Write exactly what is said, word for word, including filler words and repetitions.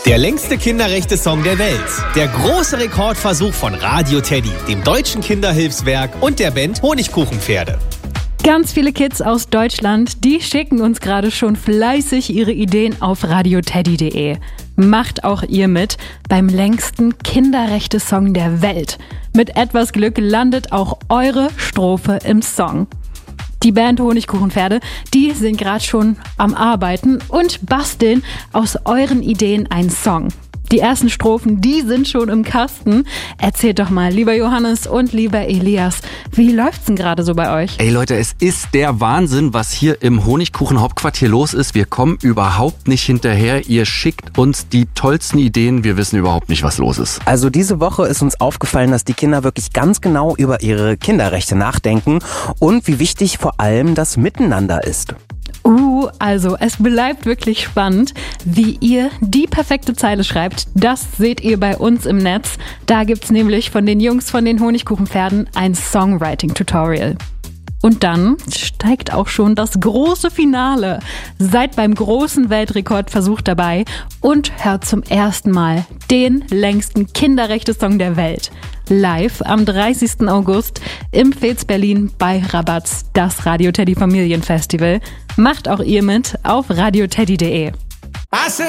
Der längste Kinderrechte-Song der Welt. Der große Rekordversuch von Radio Teddy, dem Deutschen Kinderhilfswerk und der Band Honigkuchenpferde. Ganz viele Kids aus Deutschland, die schicken uns gerade schon fleißig ihre Ideen auf radioteddy punkt de. Macht auch ihr mit beim längsten Kinderrechte-Song der Welt. Mit etwas Glück landet auch eure Strophe im Song. Die Band Honigkuchenpferde, die sind gerade schon am Arbeiten und basteln aus euren Ideen einen Song. Die ersten Strophen, die sind schon im Kasten. Erzählt doch mal, lieber Johannes und lieber Elias, wie läuft's denn gerade so bei euch? Ey Leute, es ist der Wahnsinn, was hier im Honigkuchen-Hauptquartier los ist. Wir kommen überhaupt nicht hinterher. Ihr schickt uns die tollsten Ideen. Wir wissen überhaupt nicht, was los ist. Also diese Woche ist uns aufgefallen, dass die Kinder wirklich ganz genau über ihre Kinderrechte nachdenken und wie wichtig vor allem das Miteinander ist. Uh, also es bleibt wirklich spannend, wie ihr die perfekte Zeile schreibt. Das seht ihr bei uns im Netz. Da gibt's nämlich von den Jungs von den Honigkuchenpferden ein Songwriting-Tutorial. Und dann steigt auch schon das große Finale. Seid beim großen Weltrekordversuch dabei und hört zum ersten Mal den längsten Kinderrechte-Song der Welt. Live am dreißigsten August im Fez Berlin bei Rabatz, das Radio Teddy Familienfestival. Macht auch ihr mit auf radioteddy punkt de.